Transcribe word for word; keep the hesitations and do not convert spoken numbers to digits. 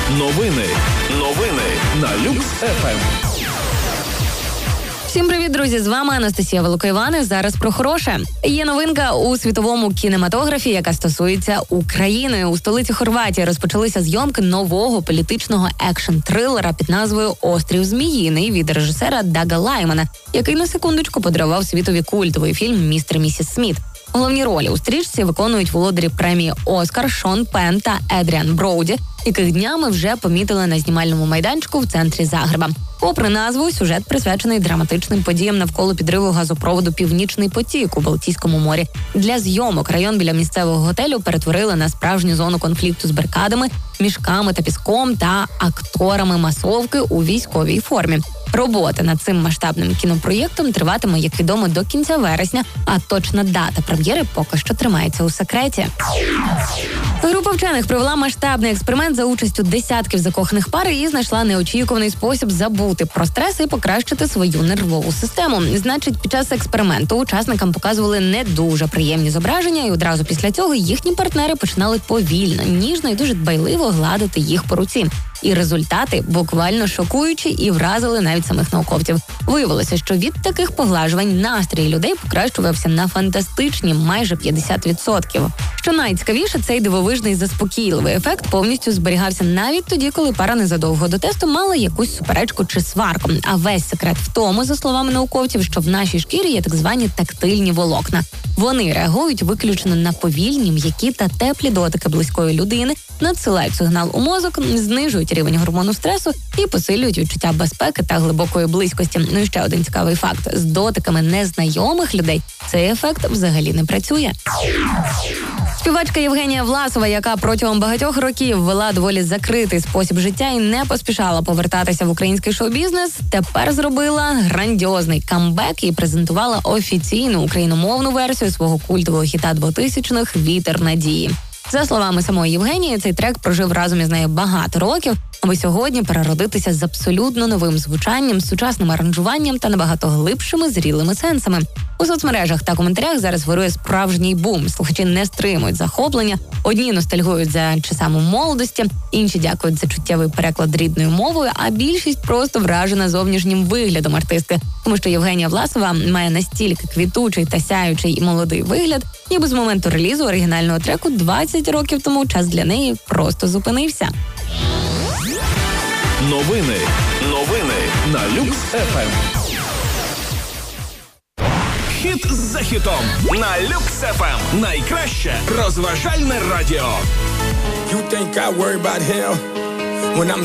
Новини. Новини на Люкс еф ем. Всім привіт, друзі! З вами Анастасія Великоївани. Зараз про хороше. Є новинка у світовому кінематографі, яка стосується України. У столиці Хорватії розпочалися зйомки нового політичного екшн-трилера під назвою «Острів Зміїний» від режисера Дага Лаймана, який на секундочку подарував світові культовий фільм «Містер і місіс Сміт». Головні ролі у стрічці виконують володарі премії «Оскар» Шон Пенн та Едріан Броуді, яких днями вже помітили на знімальному майданчику в центрі Загреба. Попри назву, сюжет присвячений драматичним подіям навколо підриву газопроводу «Північний потік» у Балтійському морі. Для зйомок район біля місцевого готелю перетворили на справжню зону конфлікту з барикадами, мішками та піском та акторами масовки у військовій формі. Робота над цим масштабним кінопроєктом триватиме, як відомо, до кінця вересня, а точна дата прем'єри поки що тримається у секреті. Група вчених провела масштабний експеримент за участю десятків закоханих пар і знайшла неочікуваний спосіб забути про стрес і покращити свою нервову систему. Значить, під час експерименту учасникам показували не дуже приємні зображення, і одразу після цього їхні партнери починали повільно, ніжно і дуже дбайливо гладити їх по руці. І результати буквально шокуючі і вразили навіть самих науковців. Виявилося, що від таких поглажувань настрій людей покращувався на фантастичні майже п'ятдесят відсотків. Що найцікавіше, цей дивовижний заспокійливий ефект повністю зберігався навіть тоді, коли пара незадовго до тесту мала якусь суперечку чи сварку. А весь секрет в тому, за словами науковців, що в нашій шкірі є так звані тактильні волокна. Вони реагують виключно на повільні, м'які та теплі дотики близької людини, надсилають сигнал у мозок, знижують рівень гормону стресу і посилюють відчуття безпеки та глибокої близькості. Ну і ще один цікавий факт. З дотиками незнайомих людей цей ефект взагалі не працює. Співачка Євгенія Власова, яка протягом багатьох років вела доволі закритий спосіб життя і не поспішала повертатися в український шоу-бізнес, тепер зробила грандіозний камбек і презентувала офіційну україномовну версію свого культового хіта двотисячних «Вітер надії». За словами самої Євгенії, цей трек прожив разом із нею багато років, аби сьогодні переродитися з абсолютно новим звучанням, сучасним аранжуванням та набагато глибшими зрілими сенсами. У соцмережах та коментарях зараз вирує справжній бум. Слухачі не стримують захоплення. Одні ностальгують за часами молодості, інші дякують за чуттєвий переклад рідною мовою, а більшість просто вражена зовнішнім виглядом артистки. Тому що Євгенія Власова має настільки квітучий та сяючий і молодий вигляд, ніби з моменту релізу оригінального треку двадцять років тому час для неї просто зупинився. Новини. Новини на Люкс еф ем. Хіт за хітом на Люкс еф ем. Найкраще розважальне радіо. You think I worry about hell when I'm